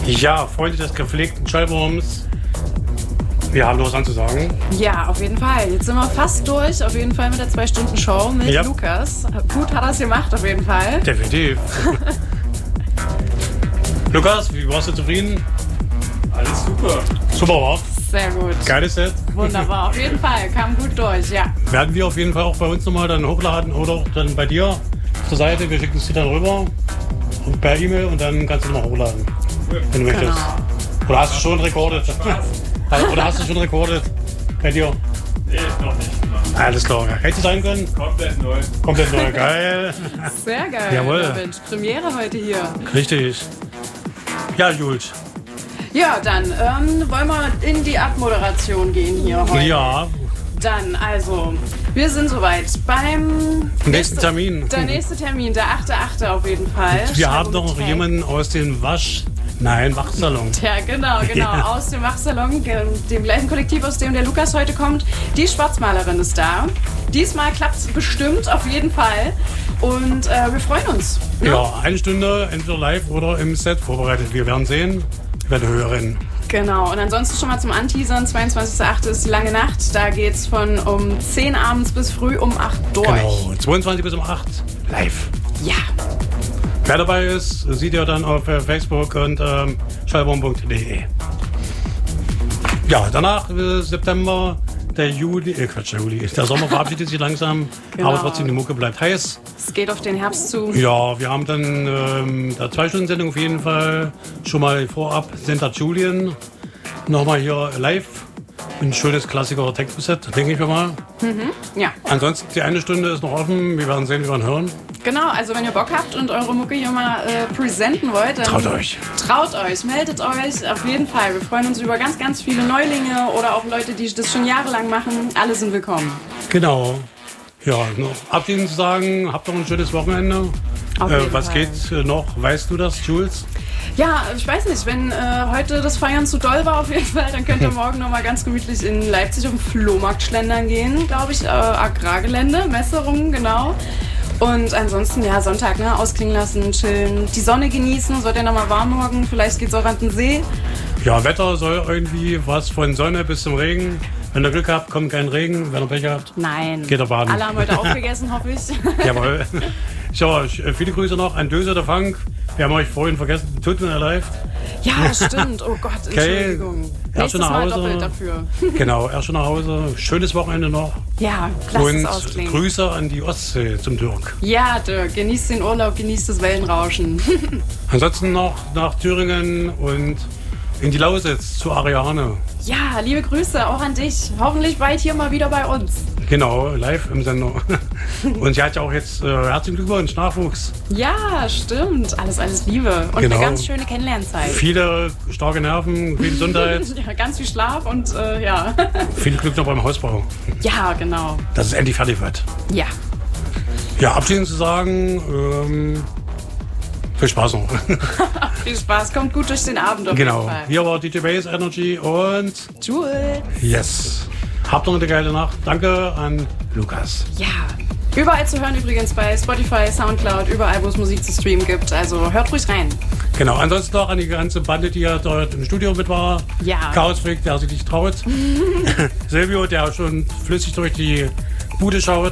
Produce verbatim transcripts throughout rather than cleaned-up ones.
Ja, Freunde des gepflegten Schallwurms. Wir haben noch was anzusagen. Ja, auf jeden Fall. Jetzt sind wir fast durch, auf jeden Fall mit der zwei-Stunden-Show mit ja. Lukas. Gut hat er es gemacht, auf jeden Fall. Definitiv. Lukas, wie warst du zufrieden? Alles super. Super, war? Sehr gut. Geiles Set. Wunderbar, auf jeden Fall. Kam gut durch, ja. Werden wir auf jeden Fall auch bei uns nochmal dann hochladen oder auch dann bei dir zur Seite. Wir schicken es dir dann rüber per E-Mail und dann kannst du nochmal hochladen, wenn du genau. möchtest. Oder hast du schon rekordet? Oder hast du schon rekordet bei dir? Nee, noch nicht. Noch. Alles klar. Hätte es sein können? Komplett neu. Komplett neu, geil. Sehr geil. Jawohl. Mensch, Premiere heute hier. Richtig. Ja, Jules. Ja, dann ähm, wollen wir in die Abmoderation gehen hier heute. Ja. Dann, also, wir sind soweit beim nächsten Termin. Der nächste Termin, der achte achte auf jeden Fall. Wir haben noch jemanden aus dem Wasch... Nein, Wachsalon. Ja, genau, genau. Ja. Aus dem Wachsalon, dem gleichen Kollektiv, aus dem der Lukas heute kommt. Die Schwarzmalerin ist da. Diesmal klappt es bestimmt, auf jeden Fall. Und äh, wir freuen uns. Ne? Ja, eine Stunde, entweder live oder im Set vorbereitet. Wir werden sehen, wir werden hören. Genau, und ansonsten schon mal zum Anteasern. zweiundzwanzigster achte ist die lange Nacht. Da geht es von um zehn abends bis früh um acht durch. Genau, zweiundzwanzig bis um acht live. Ja. Wer dabei ist, sieht ihr dann auf Facebook und ähm, schallwurm punkt de. Ja, danach äh, September, der Juli, äh Quatsch, der Juli, der Sommer verabschiedet sich langsam, genau. Aber trotzdem die Mucke bleibt heiß. Es geht auf den Herbst zu. Ja, wir haben dann ähm, der zwei-Stunden-Sendung auf jeden Fall schon mal vorab Santa Julien nochmal hier live. Ein schönes Klassiker-Techno-Set, denke ich mal. Mhm, ja. Ansonsten, die eine Stunde ist noch offen. Wir werden sehen, wir werden hören. Genau, also wenn ihr Bock habt und eure Mucke hier mal äh, präsenten wollt, dann traut euch. Traut euch, meldet euch, auf jeden Fall. Wir freuen uns über ganz, ganz viele Neulinge oder auch Leute, die das schon jahrelang machen. Alle sind willkommen. Genau. Ja, noch abschließend zu sagen, habt noch ein schönes Wochenende. Auf Äh, jeden was Fall. geht äh, noch? Weißt du das, Jules? Ja, ich weiß nicht, wenn äh, heute das Feiern zu doll war auf jeden Fall, dann könnt ihr morgen noch mal ganz gemütlich in Leipzig auf den Flohmarkt schlendern gehen, glaube ich, äh, Agrargelände, Messerungen, genau. Und ansonsten, ja, Sonntag, ne, ausklingen lassen, chillen, die Sonne genießen, es wird ja noch mal warm morgen, vielleicht geht's auch an den See. Ja, Wetter soll irgendwie was von Sonne bis zum Regen. Wenn ihr Glück habt, kommt kein Regen. Wenn ihr Pech habt, Nein. geht ihr baden. Alle haben heute aufgegessen, hoffe ich. Jawohl. Ja, viele Grüße noch an Döse der Funk. Wir haben euch vorhin vergessen, tut mir leid. Ja, stimmt. Oh Gott, Entschuldigung. Okay. Nächstes nach Mal Hause. doppelt dafür. Genau, erst schon nach Hause. Schönes Wochenende noch. Ja, lasst es Und ausklingen. Grüße an die Ostsee zum Dirk. Ja, Dirk, genießt den Urlaub, genießt das Wellenrauschen. Ansonsten noch nach Thüringen und in die Lausitz zu Ariane. Ja, liebe Grüße auch an dich. Hoffentlich bald hier mal wieder bei uns. Genau, live im Sender. Und sie hat ja auch jetzt äh, herzlichen Glückwunsch, Nachwuchs. Ja, stimmt. Alles, alles Liebe. Und Genau. eine ganz schöne Kennenlernzeit. Viele starke Nerven, viel Gesundheit. Ja, ganz viel Schlaf und äh, ja. Viel Glück noch beim Hausbau. Ja, genau. Dass es endlich fertig wird. Ja. Ja, abschließend zu sagen, ähm, viel Spaß noch. Viel Spaß. Kommt gut durch den Abend auf Genau. jeden Fall. Hier war D J Bass Energy und Jules. yes. Habt noch eine geile Nacht. Danke an Lukas. Ja. Überall zu hören übrigens bei Spotify, Soundcloud, überall, wo es Musik zu streamen gibt. Also hört ruhig rein. Genau, ansonsten noch an die ganze Bande, die ja dort im Studio mit war. Ja. Chaosfreak, der sich nicht traut. Silvio, der schon flüssig durch die Bude schaut.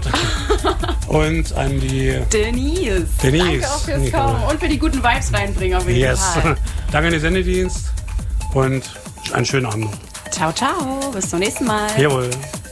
Und an die Denise. Denise. Danke auch fürs Kommen und für die guten Vibes reinbringen auf jeden Yes. Fall. Danke an den Sendedienst und einen schönen Abend noch. Ciao, ciao. Bis zum nächsten Mal. Jawohl.